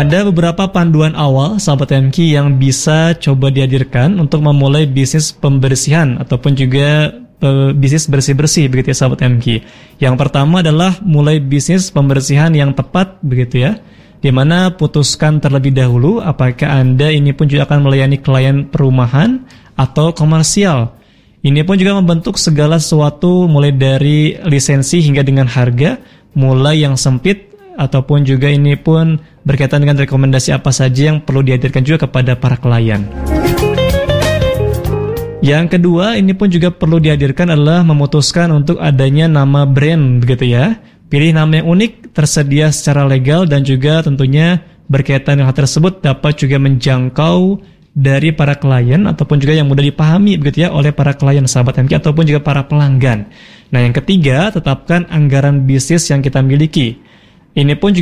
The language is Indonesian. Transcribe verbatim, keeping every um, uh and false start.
Ada beberapa panduan awal sahabat M K yang bisa coba dihadirkan untuk memulai bisnis pembersihan ataupun juga e, bisnis bersih-bersih begitu ya sahabat M K. Yang pertama adalah mulai bisnis pembersihan yang tepat begitu ya, di mana putuskan terlebih dahulu apakah Anda ini pun juga akan melayani klien perumahan atau komersial. Ini pun juga membentuk segala sesuatu mulai dari lisensi hingga dengan harga, mulai yang sempit ataupun juga ini pun berkaitan dengan rekomendasi apa saja yang perlu dihadirkan juga kepada para klien. Yang kedua, ini pun juga perlu dihadirkan adalah memutuskan untuk adanya nama brand begitu ya. Pilih nama yang unik, tersedia secara legal dan juga tentunya berkaitan dengan hal tersebut dapat juga menjangkau dari para klien ataupun juga yang mudah dipahami begitu ya oleh para klien sahabat M K ataupun juga para pelanggan. Nah, yang ketiga, tetapkan anggaran bisnis yang kita miliki. Ini pun juga